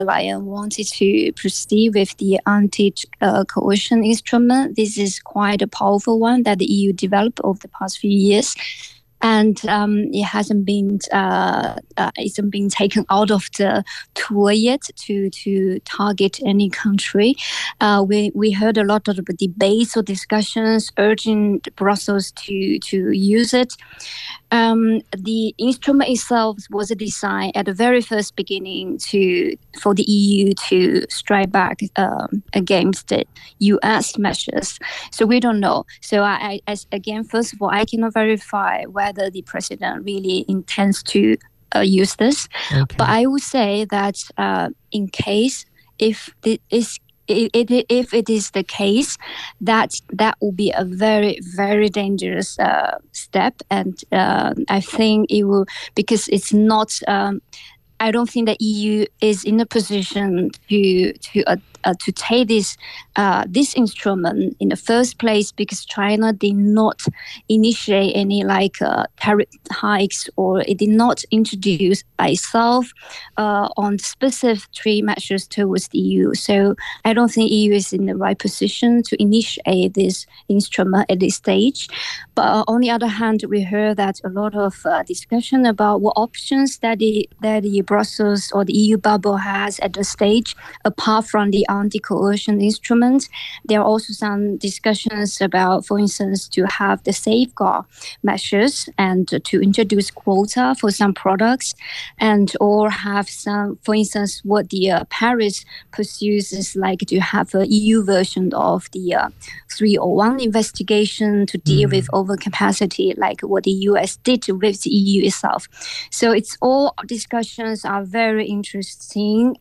Leyen wanted to proceed with the anti-coercion instrument. This is quite a powerful one that the EU developed over the past few years. And it hasn't been taken out of the tool yet to target any country. We heard a lot of debates or discussions urging Brussels to use it. The instrument itself was designed at the very first beginning for the EU to strike back against the US measures. So we don't know. So first of all, I cannot verify whether the president really intends to use this. Okay. But I would say that in case if it is the case, that will be a very, very dangerous step, and I think it will, because it's not. I don't think the EU is in a position to take this instrument in the first place, because China did not initiate any tariff hikes, or it did not introduce by itself on specific trade measures towards the EU. So I don't think EU is in the right position to initiate this instrument at this stage. But on the other hand, we heard that a lot of discussion about what options that the Brussels or the EU bubble has at this stage, apart from the anti-coercion instrument. There are also some discussions about, for instance, to have the safeguard measures and to introduce quota for some products, and or have some, for instance, what the Paris pursues is to have an EU version of the 301 investigation to deal with overcapacity, like what the US did with the EU itself. So it's all discussions are very interesting.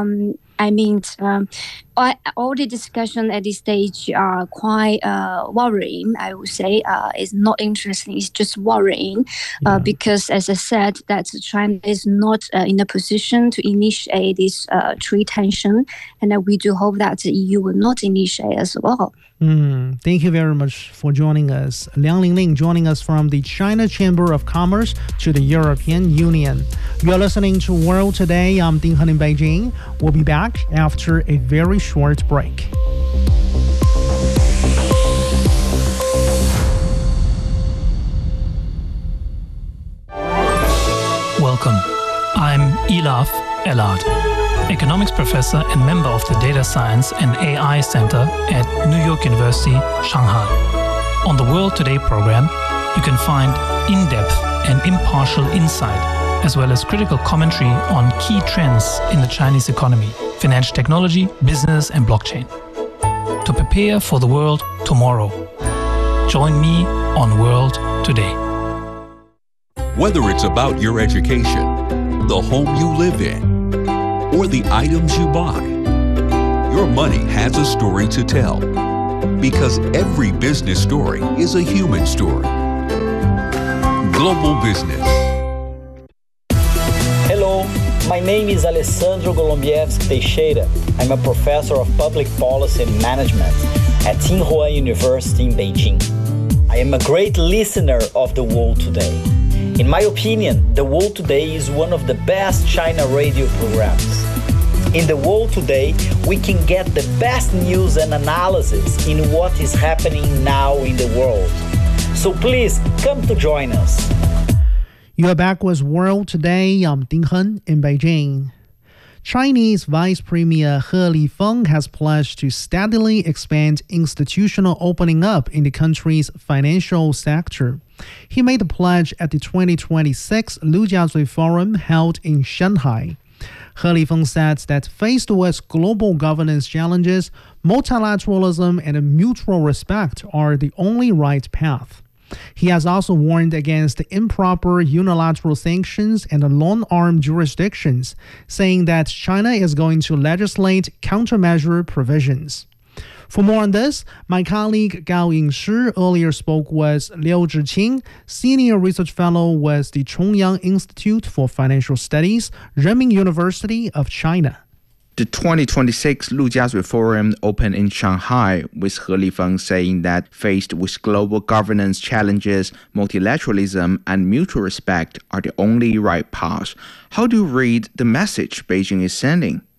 All the discussion at this stage are quite worrying, I would say. It's not interesting, it's just worrying, because, as I said, that China is not in a position to initiate this trade tension, and we do hope that the EU will not initiate as well. Thank you very much for joining us. Liang Lingling joining us from the China Chamber of Commerce to the European Union. You're listening to World Today. I'm Ding Hen in Beijing. We'll be back after a very short break. Welcome. I'm Elaf Elad, economics professor and member of the Data Science and AI Center at New York University, Shanghai. On the World Today program, you can find in-depth and impartial insight, as well as critical commentary on key trends in the Chinese economy, financial technology, business, and blockchain. To prepare for the world tomorrow, join me on World Today. Whether it's about your education, the home you live in, or the items you buy, your money has a story to tell. Because every business story is a human story. Global Business. Hello, my name is Alessandro Golombieski Teixeira. I'm a professor of public policy and management at Tsinghua University in Beijing. I am a great listener of The World Today. In my opinion, The World Today is one of the best China radio programs. In The World Today, we can get the best news and analysis in what is happening now in the world. So please, come to join us. You are back with World Today. I'm Ding Hen in Beijing. Chinese Vice Premier He Lifeng has pledged to steadily expand institutional opening up in the country's financial sector. He made the pledge at the 2026 Lujiazui Forum held in Shanghai. He Lifeng said that faced with global governance challenges, multilateralism and mutual respect are the only right path. He has also warned against improper unilateral sanctions and long-arm jurisdictions, saying that China is going to legislate countermeasure provisions. For more on this, my colleague Gao Yingshi earlier spoke with Liu Zhiqing, Senior Research Fellow with the Chongyang Institute for Financial Studies, Renmin University of China. The 2026 Lujiazui Forum opened in Shanghai, with He Lifeng saying that faced with global governance challenges, multilateralism and mutual respect are the only right path. How do you read the message Beijing is sending?